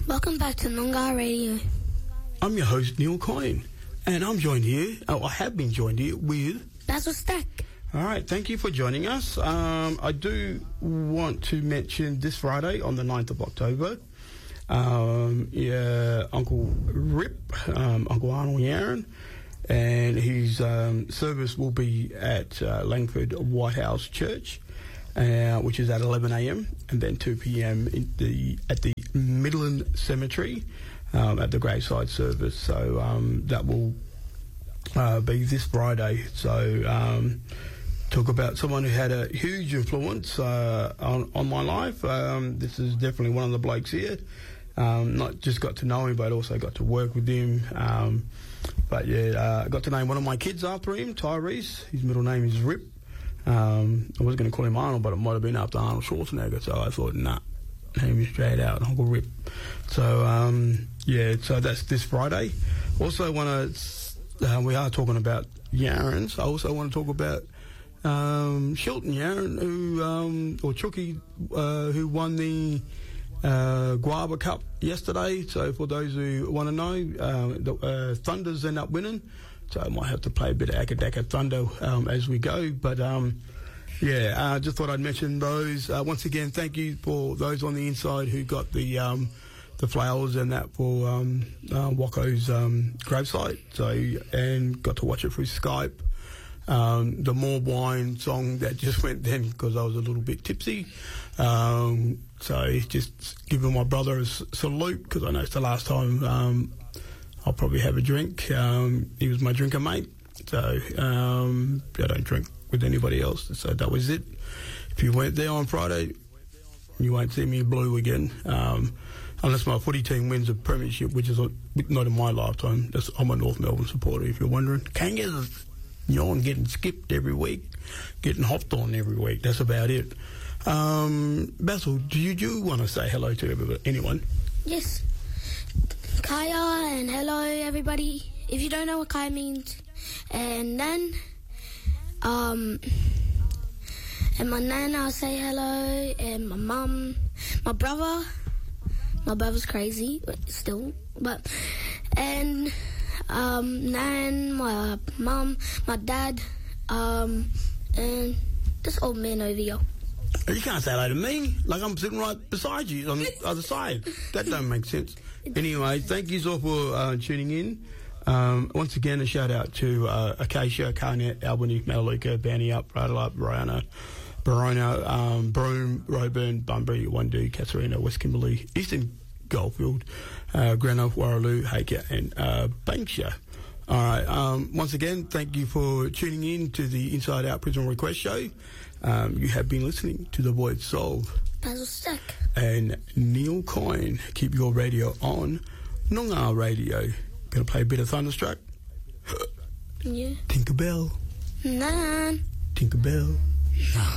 Welcome back to Noongar Radio. I'm your host, Neil Coyne, and I'm joined here, I have been joined here with... Basil Stack. All right, thank you for joining us. I do want to mention this Friday on the 9th of October, Uncle Rip, Uncle Arnold Yaron, and his service will be at Langford White House Church, which is at 11 a.m. and then 2 p.m. at the Midland Cemetery at the graveside service. So that will be this Friday. So talk about someone who had a huge influence on my life. This is definitely one of the blokes here. Not just got to know him, but also got to work with him. But yeah, I got to name one of my kids after him, Tyrese. His middle name is Rip. I was going to call him Arnold, but it might have been after Arnold Schwarzenegger, so I thought, nah, name him straight out, Uncle Rip. So, so that's this Friday. Also want to, we are talking about Yarons. I also want to talk about Shilton Yaron, or Chucky, who won the Guava Cup yesterday. So for those who want to know, the Thunders end up winning. So I might have to play a bit of Akadaka Thunder as we go. But, just thought I'd mention those. Once again, thank you for those on the inside who got the flowers and that for Wacko's gravesite. So, and got to watch it through Skype. The More Wine song that just went then because I was a little bit tipsy. So just giving my brother a salute because I know it's the last time I'll probably have a drink. He was my drinker mate, so I don't drink with anybody else. So that was it. If you weren't there on Friday, you won't see me blue again, unless my footy team wins a premiership, which is not in my lifetime. I'm a North Melbourne supporter, if you're wondering. Kangas, getting skipped every week, getting hopped on every week. That's about it. Basil, do you want to say hello to anyone? Yes. Kaya and hello everybody. If you don't know what Kaya means, and then and my nan, I'll say hello, and my mum, my brother's crazy still, and nan, my mum, my dad, and this old man over here. You can't say hello to me, like I'm sitting right beside you on the other side. That don't make sense. Anyway, thank you all for tuning in. Once again, a shout out to Acacia, Carnet, Albany, Melaleuca, Bannyup, Radallup, Riona, Barona, Broome, Roebourne, Bunbury, Wandoo, Katharina, West Kimberley, Eastern Goldfield, Greenock, Warraloo, Haker, and Bankshire. All right. Once again, thank you for tuning in to the Inside Out Prison Request Show. You have been listening to The Voice of Basil Stack and Neil Coyne. Keep your radio on. Noongar Radio. Gonna play a bit of Thunderstruck. Yeah. Tinkerbell. Nan. Tinkerbell.